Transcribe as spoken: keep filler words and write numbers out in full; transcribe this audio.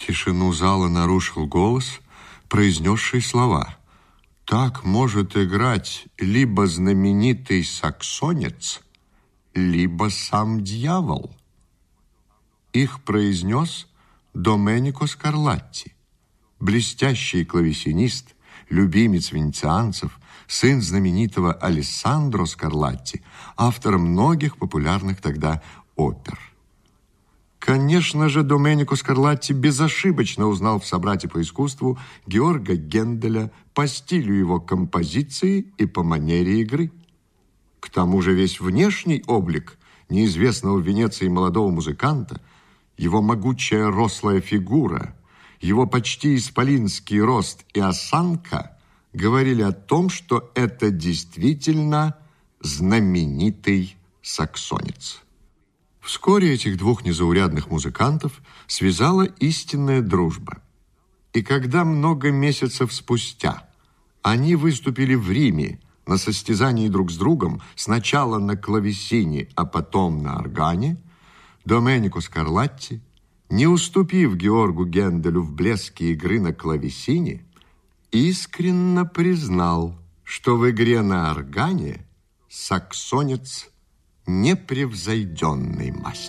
Тишину зала нарушил голос, произнесший слова. Так может играть либо знаменитый саксонец, либо сам дьявол. Их произнес Доменико Скарлатти, блестящий клавесинист, любимец венецианцев, сын знаменитого Алессандро Скарлатти, автора многих популярных тогда опер. Конечно же, Доменико Скарлатти безошибочно узнал в собрате по искусству Георга Генделя по стилю его композиции и по манере игры. К тому же весь внешний облик неизвестного в Венеции молодого музыканта, его могучая рослая фигура, его почти исполинский рост и осанка говорили о том, что это действительно знаменитый саксонец. Вскоре этих двух незаурядных музыкантов связала истинная дружба. И когда много месяцев спустя они выступили в Риме на состязании друг с другом, сначала на клавесине, а потом на органе, Доменико Скарлатти, не уступив Георгу Генделю в блеске игры на клавесине, искренне признал, что в игре на органе саксонец непревзойденный мастер.